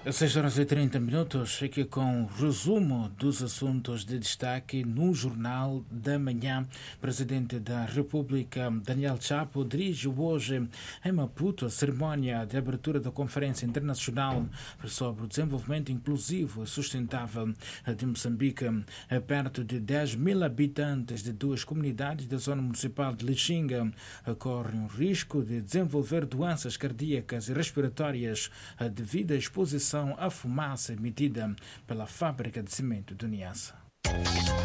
6 horas e 30 minutos, fique com o resumo dos assuntos de destaque no Jornal da Manhã. Presidente da República, Daniel Chapo, dirige hoje em Maputo a cerimónia de abertura da Conferência Internacional sobre o Desenvolvimento Inclusivo e Sustentável de Moçambique. Perto de 10 mil habitantes de duas comunidades da zona municipal de Lixinga correm o risco de desenvolver doenças cardíacas e respiratórias devido à exposição à fumaça emitida pela fábrica de cimento do Niassa.